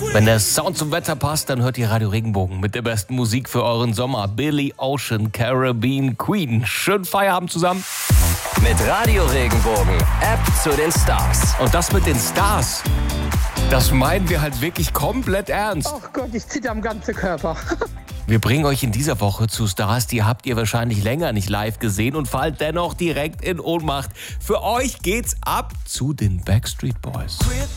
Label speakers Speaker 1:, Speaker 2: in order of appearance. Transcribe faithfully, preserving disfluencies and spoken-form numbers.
Speaker 1: Wenn der Sound zum Wetter passt, dann hört ihr Radio Regenbogen mit der besten Musik für euren Sommer. Billy Ocean, Caribbean Queen. Schönen Feierabend zusammen.
Speaker 2: Mit Radio Regenbogen, App zu den Stars.
Speaker 1: Und das mit den Stars, das meinen wir halt wirklich komplett ernst.
Speaker 3: Ach Gott, ich zitter am ganzen Körper.
Speaker 1: Wir bringen euch in dieser Woche zu Stars, die habt ihr wahrscheinlich länger nicht live gesehen und fallt dennoch direkt in Ohnmacht. Für euch geht's ab zu den Backstreet Boys.
Speaker 4: Quit